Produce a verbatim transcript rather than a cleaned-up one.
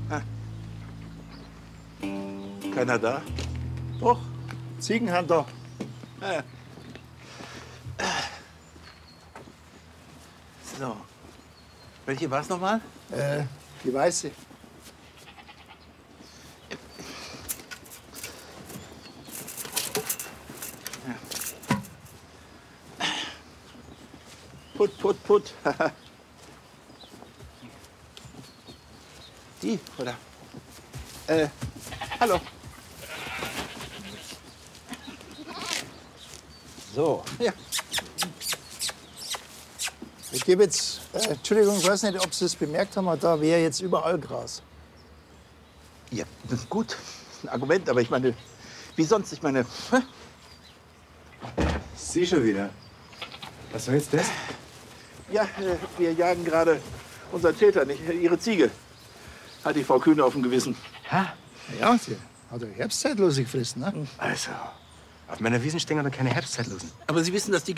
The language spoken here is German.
Ah. Keiner da? Doch, Ziegenhunter. Ah. So. Welche war es nochmal? Äh, die weiße. Put, put, put. Die, oder? Äh, hallo. So. Ja. Ich gebe jetzt, äh, Entschuldigung, ich weiß nicht, ob Sie es bemerkt haben, aber da wäre jetzt überall Gras. Ja, das ist gut. Ein Argument, aber ich meine, wie sonst? Ich meine, hä? Sie schon wieder. Was soll jetzt das? Ja, äh, wir jagen gerade unseren Täter, nicht? Ihre Ziege. Hat die Frau Kühne auf dem Gewissen. Ha? Ja, sie hat ja Herbstzeitlose gefressen, ne? Also, auf meiner Wiesen stehen da keine Herbstzeitlosen. Aber Sie wissen, dass die